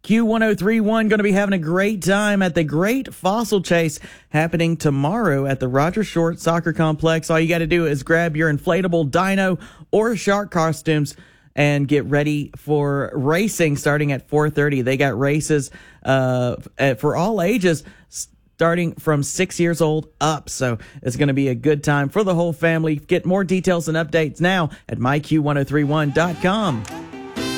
Q1031 going to be having a great time at the Great Fossil Chase happening tomorrow at the Roger Short Soccer Complex. All you got to do is grab your inflatable dino or shark costumes and get ready for racing starting at 4:30. They got races for all ages starting from 6 years old up. So it's going to be a good time for the whole family. Get more details and updates now at myq1031.com.